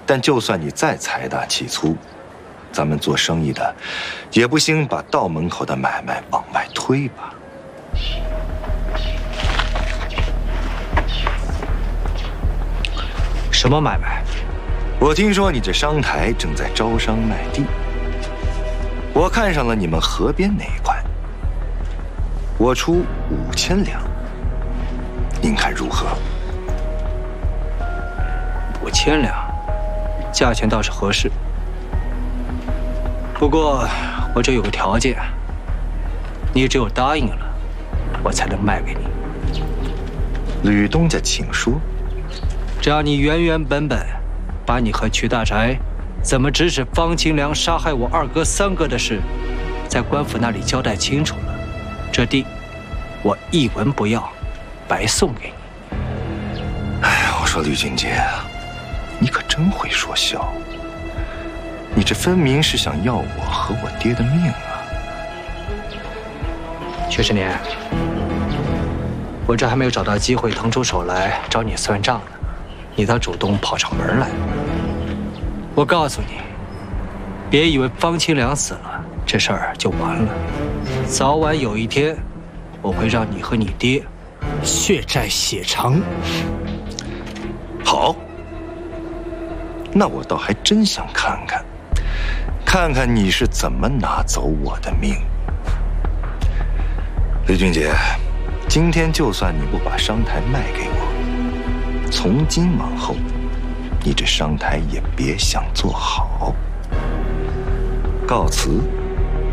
但就算你再财大气粗，咱们做生意的也不兴把道门口的买卖往外推吧？ 什么买卖？ 我听说你这商台正在招商卖地，我看上了你们河边那一块，我出5000两，您看如何 ？5000两，价钱倒是合适。不过我这有个条件，你只有答应了，我才能卖给你。 吕东家，请说。 只要你原原本本把你和曲大宅怎么指使方清良杀害我二哥三哥的事，在官府那里交代清楚了，这地我一文不要，白送给你。 哎，我说吕俊杰啊，你可真会说笑。你这分明是想要我和我爹的命啊！ 薛世年，我这还没有找到机会腾出手来找你算账呢，你倒主动跑上门来。我告诉你，别以为方清良死了，这事儿就完了。早晚有一天，我会让你和你爹血债血偿。 好，那我倒还真想看看你是怎么拿走我的命。吕俊杰，今天就算你不把商台卖给我，从今往后，你这商台也别想做好。告辞。